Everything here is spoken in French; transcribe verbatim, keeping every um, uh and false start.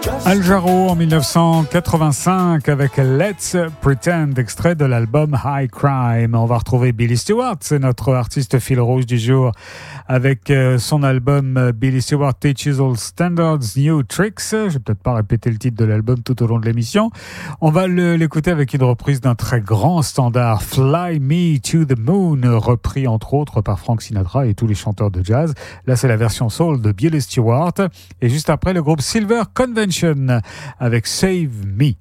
Al Jarreau en dix-neuf cent quatre-vingt-cinq avec Let's Pretend, extrait de l'album High Crime. On va retrouver Billy Stewart, c'est notre artiste fil rouge du jour, avec son album Billy Stewart Teaches All Standards New Tricks. Je vais peut-être pas répéter le titre de l'album tout au long de l'émission. On va le, l'écouter avec une reprise d'un très grand standard, Fly Me to the Moon, repris entre autres par Frank Sinatra et tous les chanteurs de jazz. Là, c'est la version soul de Billy Stewart. Et juste après, le groupe Silver Convention avec Save Me.